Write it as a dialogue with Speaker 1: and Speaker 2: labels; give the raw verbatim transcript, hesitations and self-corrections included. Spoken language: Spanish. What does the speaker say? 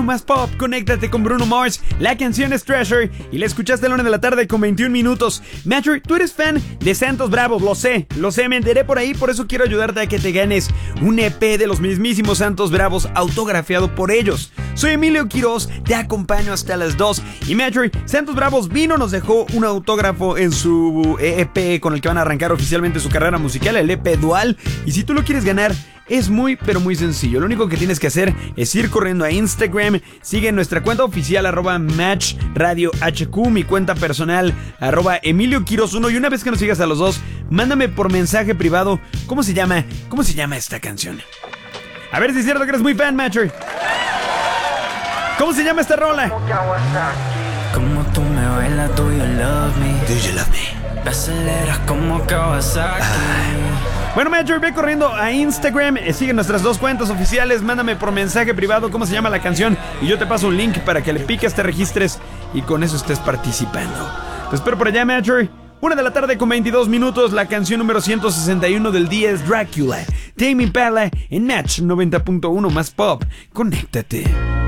Speaker 1: más pop, conéctate con Bruno Mars. La canción es Treasure y la escuchaste a la una de la tarde con veintiún minutos. Matthew, tú eres fan de Santos Bravos, lo sé, lo sé, me enteré por ahí, por eso quiero ayudarte a que te ganes un E P de los mismísimos Santos Bravos autografiado por ellos. Soy Emilio Quiroz, te acompaño hasta las dos. Y Matthew, Santos Bravos vino, nos dejó un autógrafo en su E P con el que van a arrancar oficialmente su carrera musical, el E P Dual. Y si tú lo quieres ganar, es muy pero muy sencillo. Lo único que tienes que hacer es ir corriendo a Instagram. Sigue nuestra cuenta oficial arroba Match Radio H Q, mi cuenta personal arroba Emilio Quiroz uno. Y una vez que nos sigas a los dos, mándame por mensaje privado ¿Cómo se llama? ¿Cómo se llama esta canción? A ver si es cierto que eres muy fan, Matcher. ¿Cómo se llama esta rola?
Speaker 2: Como tú me bailas, do you love me?
Speaker 1: Do you love me?
Speaker 2: Me aceleras como Kawasaki.
Speaker 1: Bueno, Major, ve corriendo a Instagram, eh, sigue nuestras dos cuentas oficiales, mándame por mensaje privado cómo se llama la canción y yo te paso un link para que le piques, te registres y con eso estés participando. Te espero por allá, Major. Una de la tarde con veintidós minutos, la canción número ciento sesenta y uno del día es Dracula. Tame Impala en Match noventa punto uno más pop. Conéctate.